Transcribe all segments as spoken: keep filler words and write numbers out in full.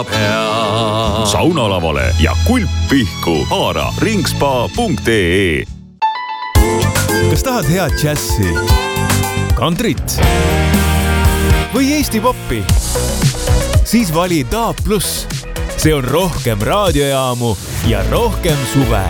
saunalavale ja kulppihku haara ringspa punkt ee. Kas tahad head džässi, kantrit või Eesti poppi? Siis vali Daab Plus. See on rohkem raadiojaamu ja rohkem suve.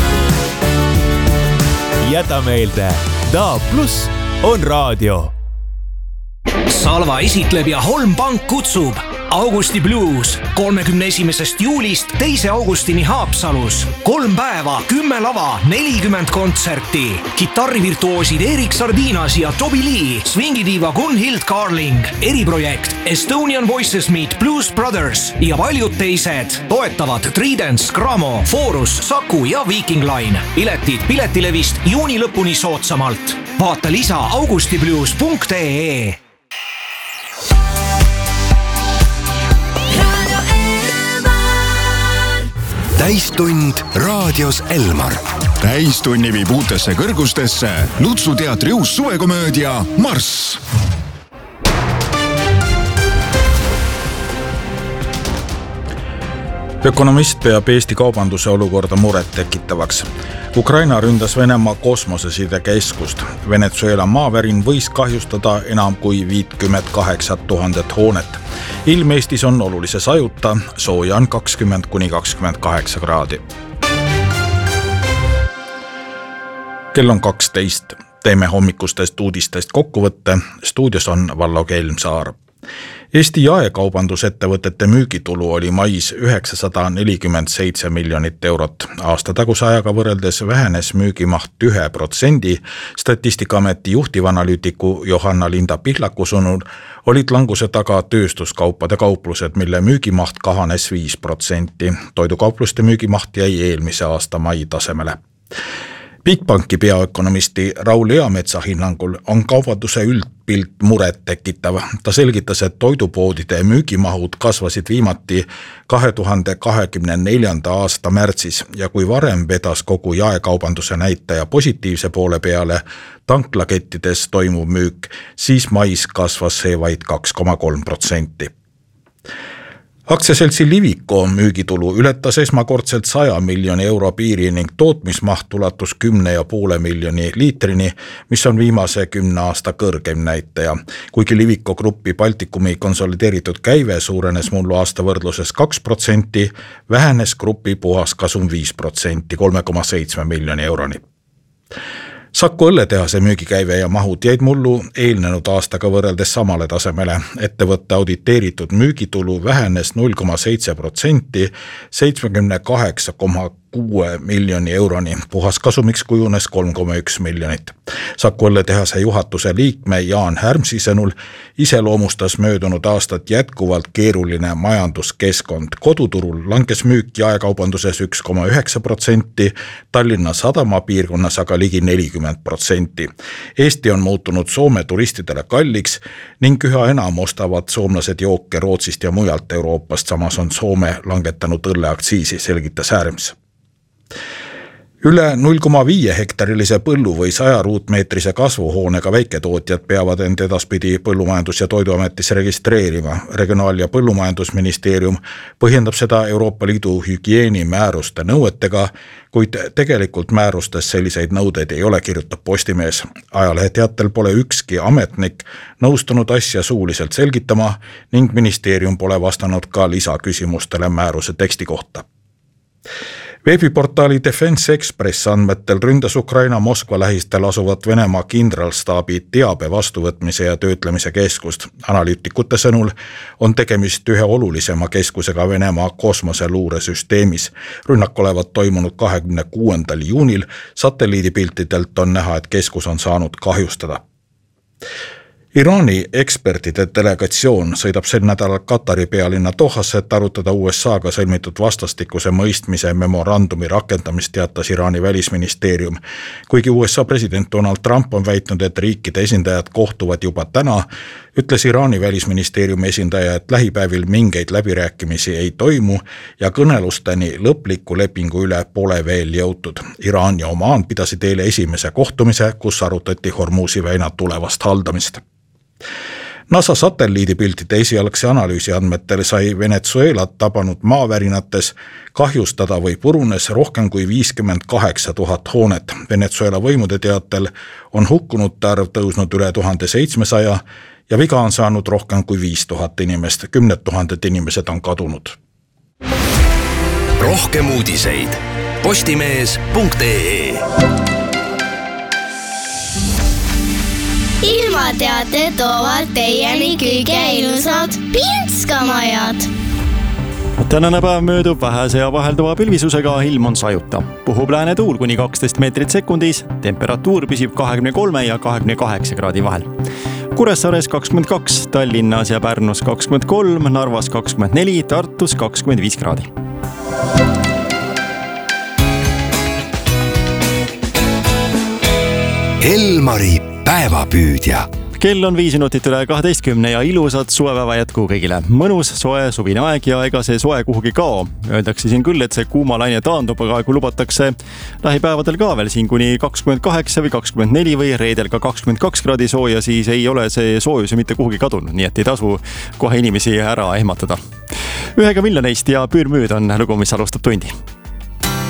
Jäta meelde, Daab Plus on raadio. Salva esitleb ja Holm Pank kutsub Augusti Blues kolmekümne esimesest juulist teise augustini Haapsalus. Kolm päeva, kümme lava, nelikümmend kontserti. Kitarrivirtuoosid Erik Sardinas ja Toby Lee, swingidiiva Gunhild Carling, eriprojekt Estonian Voices Meet Blues Brothers ja paljud teised. Toetavad Tridents, Gramo, Forus, Saku ja Viking Line. Piletid Piletilevist juuni lõpuni soodsamalt. Vaata lisa augustiblues punkt ee. Täistund raadios Elmar. Täistunni viib uutesse kõrgustesse Lutsu teatri uus suvekomöödia Marss. Ökonomist peab Eesti kaubanduse olukorda muret tekitavaks. Ukraina ründas Venemaa kosmosesidekeskust. Venezuela maavärin võis kahjustada enam kui viiskümmend kaheksa tuhandet hoonet. Ilm Eestis on olulise sajuta, sooja on kakskümmend kuni kakskümmend kaheksa kraadi. Kell on kaksteist. Teeme hommikustest uudistest kokkuvõtte. Stuudios on Vallo Kelmsaar. Eesti jaekaubandusettevõtete müügitulu oli mais üheksasada nelikümmend seitse miljonit eurot. Aastataguse ajaga võrreldes vähenes müügimaht ühe protsendi. Statistikaameti juhtivanalüütiku Johanna Linda Pihlaku sõnul olid languse taga tööstuskaupade kauplused, mille müügimaht kahanes viis protsenti. Toidukaupluste müügimaht jäi eelmise aasta mai tasemele. Bigbanki peaökonomisti Raul Eametsa hinnangul on kaubanduse üldpilt muret tekitav. Ta selgitas, et toidupoodide müügimahud kasvasid viimati kahe tuhande kahekümne neljanda aasta märtsis ja kui varem vedas kogu jaekaubanduse näitaja positiivse poole peale tanklakettides toimuv müük, siis mais kasvas see vaid kaks koma kolm protsenti. Aktsiaseltsi Liviko müügitulu ületas esmakordselt saja miljoni euro piiri ning tootmismaht ulatus kümne ja poole miljoni liitrini, mis on viimase kümne aasta kõrgem näitaja. Kuigi Liviko gruppi Baltikumi konsolideeritud käive suurenes mullu aasta võrdluses kaks protsenti, vähenes grupi puhaskasum viis protsenti, kolme koma seitse miljoni euroni. Saku õlletehase müügikäive ja mahud jäid mullu eelnenud aastaga võrreldes samale tasemele. Ettevõtte auditeeritud müügitulu vähenes null koma seitse protsenti, seitsekümmend kaheksa koma kuue miljoni euroni. Puhaskasumiks kujunes kolm koma üks miljonit. Saku õlletehase juhatuse liikme Jaan Härmsi sõnul iseloomustas möödunud aastat jätkuvalt keeruline majanduskeskkond. Koduturul langes müük jaekaubanduses üks koma üheksa protsenti, Tallinna Sadama piirkonnas aga ligi nelikümmend protsenti. Eesti on muutunud Soome turistidele kalliks ning üha enam ostavad soomlased jooke Rootsist ja mujalt Euroopast, samas on Soome langetanud õlleaktsiisi, selgitas Härms. Üle null koma viie hektarilise põllu või saja ruutmeetrise kasvuhoonega väiketootjad peavad end edaspidi Põllumajandus- ja Toiduametis registreerima. Regionaal- ja Põllumajandusministeerium põhjendab seda Euroopa Liidu hügieenimääruste nõuetega, kuid tegelikult määrustes selliseid nõudeid ei ole, kirjutab Postimees. Ajaleheteatel pole ükski ametnik nõustunud asja suuliselt selgitama ning ministeerium pole vastanud ka lisaküsimustele määruse teksti kohta. Veebiportaali Defense Express andmetel ründas Ukraina Moskva lähistel asuvat Venemaa kindralstaabi teabe vastuvõtmise ja töötlemise keskust. Analüütikute sõnul on tegemist ühe olulisema keskusega Venemaa kosmoseluuresüsteemis. Rünnak olevat toimunud kahekümne kuuendal juunil. Satelliidipiltidelt on näha, et keskus on saanud kahjustada. Iraani ekspertide delegatsioon sõidab sel nädalal Katari pealinna Dohasse, et arutada U S A-ga sõlmitud vastastikuse mõistmise memorandumi rakendamist, teatas Iraani välisministeerium. Kuigi U S A president Donald Trump on väitnud, et riikide esindajad kohtuvad juba täna, ütles Iraani välisministeeriumi esindaja, et lähipäevil mingeid läbirääkimisi ei toimu ja kõnelusteni lõpliku lepingu üle pole veel jõutud. Iraan ja Omaan pidasid eile esimese kohtumise, kus arutati Hormuzi väina tulevast haldamist. NASA satelliidipiltide esialgse analüüsi andmetel sai Venezuelat tabanud maavärinates kahjustada või purunes rohkem kui viiskümmend kaheksa tuhat hoonet. Venezuela võimude teatel on hukkunute arv tõusnud üle tuhande seitsmesaja ja viga on saanud rohkem kui viis tuhat inimest. Kümned tuhanded inimesed on kadunud. Rohkem uudiseid postimees punkt ee. Ilmateate toovad teieni kõige ilusad Pinskamajad. Tänane päev möödub vähese ja vahelduva pilvisusega, ilm on sajuta. Puhub lääne tuul kuni kaksteist meetrit sekundis, temperatuur püsib kahekümne kolme ja kahekümne kaheksa kraadi vahel. Kuressaares kakskümmend kaks, Tallinnas ja Pärnus kakskümmend kolm, Narvas kakskümmend neli, Tartus kakskümmend viis kraadi. Elmari päevapüüdja. Kell on viis minutit üle kaheteistkümne ja ilusat suvepäeva jätku kõigile. Mõnus, soe, suvine aeg ja ega see soe kuhugi kao. Öeldakse siin küll, et see kuumalaine taandub, aga kui lubatakse lähipäevadel ka veel siin kuni kakskümmend kaheksa või kakskümmend neli või reedel ka kakskümmend kaks kraadi sooja, siis ei ole see soojus mitte kuhugi kadunud, nii et ei tasu kohe inimesi ära ehmatada. Ühega miljoneist ja Püürmüüd on lugu, mis alustab tundi.